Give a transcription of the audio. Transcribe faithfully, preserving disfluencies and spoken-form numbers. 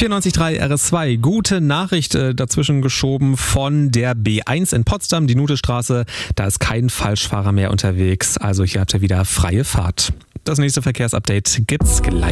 vierundneunzig Komma drei R S zwei. Gute Nachricht äh, dazwischen geschoben von der B eins in Potsdam, die Nutestraße. Da ist kein Falschfahrer mehr unterwegs. Also hier habt ihr wieder freie Fahrt. Das nächste Verkehrsupdate gibt's gleich.